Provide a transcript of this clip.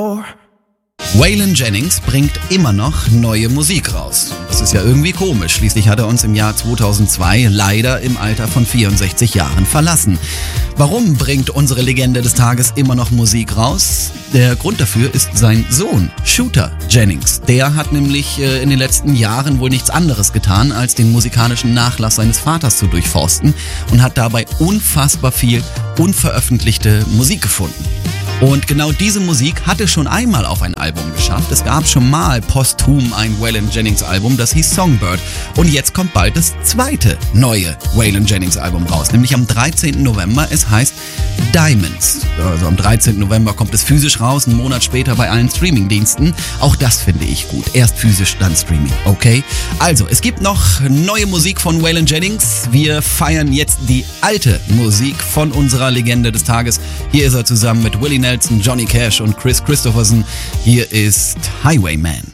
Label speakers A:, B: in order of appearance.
A: Waylon Jennings bringt immer noch neue Musik raus. Das ist ja irgendwie komisch. Schließlich hat er uns im Jahr 2002 leider im Alter von 64 Jahren verlassen. Warum bringt unsere Legende des Tages immer noch Musik raus? Der Grund dafür ist sein Sohn, Shooter Jennings. Der hat nämlich in den letzten Jahren wohl nichts anderes getan, als den musikalischen Nachlass seines Vaters zu durchforsten und hat dabei unfassbar viel unveröffentlichte Musik gefunden. Und genau diese Musik hatte schon einmal auf ein Album geschafft. Es gab schon mal posthum ein Waylon Jennings Album, das hieß Songbird. Und jetzt kommt bald das zweite neue Waylon Jennings Album raus, nämlich am 13. November. Es heißt Diamonds. Also am 13. November kommt es physisch raus, einen Monat später bei allen Streamingdiensten. Auch das finde ich gut. Erst physisch, dann Streaming. Okay? Also, es gibt noch neue Musik von Waylon Jennings. Wir feiern jetzt die alte Musik von unserer Legende des Tages. Hier ist er zusammen mit Willie Nelson, Johnny Cash und Chris Christopherson. Hier ist Highwayman.